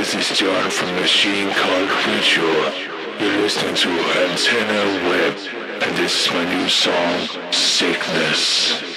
This is John from a machine called Ritual. You're listening to Antenna Web, and this is my new song, Sickness.